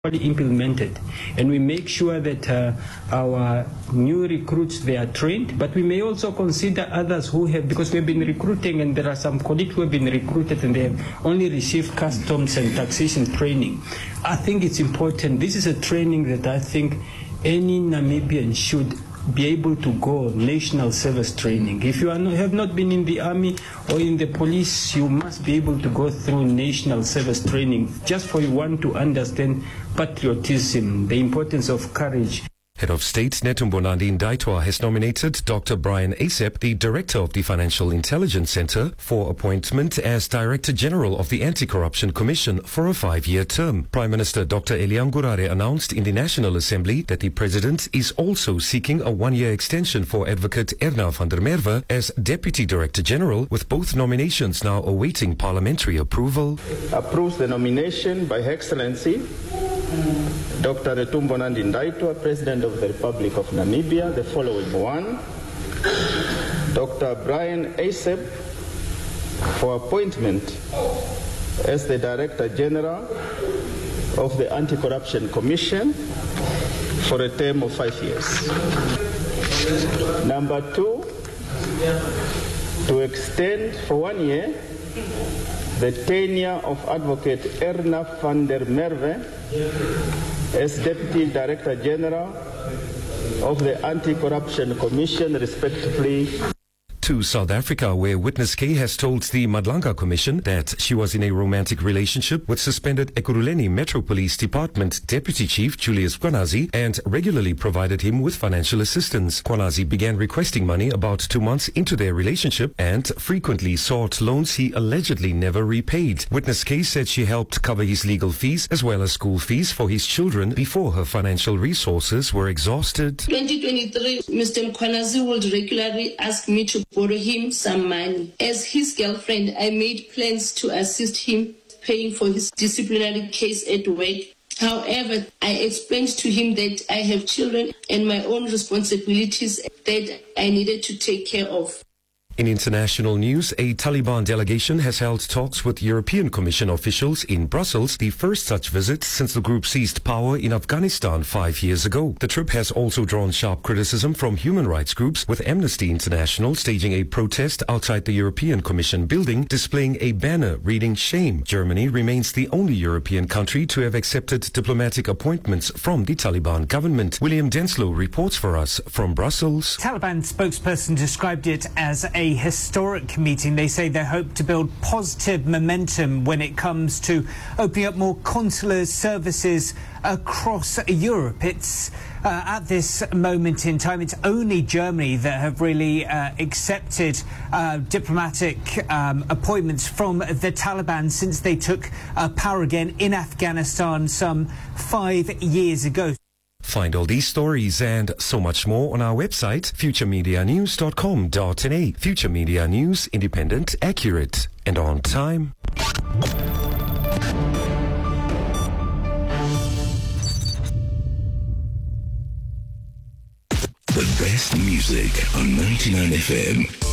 implemented, and we make sure that our new recruits, they are trained, but we may also consider others who have, because we've been recruiting and there are some colleagues who have been recruited and they have only received customs and taxation training. I think it's important. This is a training that I think any Namibian should be able to go national service training. If you have not been in the army or in the police, you must be able to go through national service training just for you want to understand patriotism, the importance of courage. Head of State Netumbonandi Ndaitwah has nominated Dr. Brian Asep, the Director of the Financial Intelligence Center, for appointment as Director General of the Anti-Corruption Commission for a 5-year term. Prime Minister Dr. Elian Gurare announced in the National Assembly that the President is also seeking a 1-year extension for Advocate Erna van der Merwe as Deputy Director General, with both nominations now awaiting parliamentary approval. Approves the nomination by Her Excellency Dr. Netumbonandi Ndaitwah, President of the Republic of Namibia, the following one: Dr. Brian Asep, for appointment as the Director General of the Anti-Corruption Commission for a term of 5 years. Number 2, to extend for 1 year the tenure of Advocate Erna van der Merwe as Deputy Director General of the Anti-Corruption Commission, respectively. To South Africa, where Witness K has told the Madlanga Commission that she was in a romantic relationship with suspended Ekurhuleni Metro Police Department Deputy Chief Julius Kwanazi and regularly provided him with financial assistance. Kwanazi began requesting money about 2 months into their relationship and frequently sought loans he allegedly never repaid. Witness K said she helped cover his legal fees as well as school fees for his children before her financial resources were exhausted. 2023, Mr. Kwanazi would regularly ask me to borrow him some money. As his girlfriend, I made plans to assist him paying for his disciplinary case at work. However, I explained to him that I have children and my own responsibilities that I needed to take care of. In international news, a Taliban delegation has held talks with European Commission officials in Brussels, the first such visit since the group seized power in Afghanistan 5 years ago. The trip has also drawn sharp criticism from human rights groups, with Amnesty International staging a protest outside the European Commission building, displaying a banner reading "Shame." Germany remains the only European country to have accepted diplomatic appointments from the Taliban government. William Denslow reports for us from Brussels. Taliban spokesperson described it as a historic meeting. They say they hope to build positive momentum when it comes to opening up more consular services across Europe. It's at this moment in time, it's only Germany that have really accepted diplomatic appointments from the Taliban since they took power again in Afghanistan some 5 years ago. Find all these stories and so much more on our website, futuremedianews.com.na. Future Media News, independent, accurate, and on time. The best music on 99 FM.